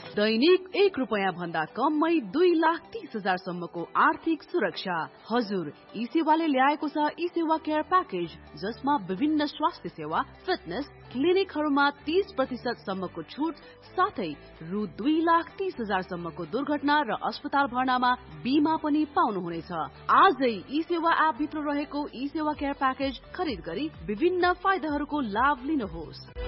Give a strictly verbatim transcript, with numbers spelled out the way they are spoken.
दैनिक एक रुपैयाँ भन्दा कममै दुई लाख तीस हजार सम्मको आर्थिक सुरक्षा। हजुर, ई सेवाले ल्याएको छ ई सेवा केयर प्याकेज, जसमा विभिन्न स्वास्थ्य सेवा, फिटनेस, क्लिनिकहरूमा तीस प्रतिशत सम्मको छुट साथै रु दुई लाख तीस हजार सम्मको दुर्घटना र अस्पताल भर्नामा बीमा पनि पाउनुहुनेछ। आजै ई सेवा एप भित्र रहेको ई सेवा केयर प्याकेज खरिद गरी विभिन्न फाइदाहरूको लाभ लिनुहोस्।